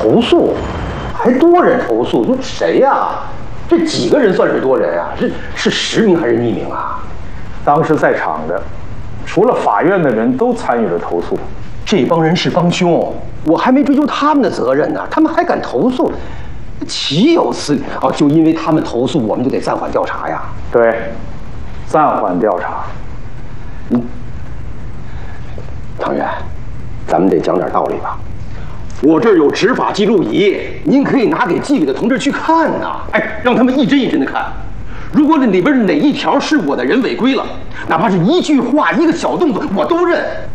投诉，还多人投诉，说谁呀？这几个人算是多人啊？是实名还是匿名啊？ 当时在场的，除了法院的人都参与了投诉。 这帮人是帮凶，我还没追究他们的责任呢，他们还敢投诉，岂有此理啊！就因为他们投诉，我们就得暂缓调查呀？ 对，暂缓调查。 唐远，咱们得讲点道理吧。我这儿有执法记录仪，您可以拿给纪委的同志去看呐。哎，让他们一帧一帧的看。如果里边哪一条是我的人违规了，哪怕是一句话、一个小动作，我都认。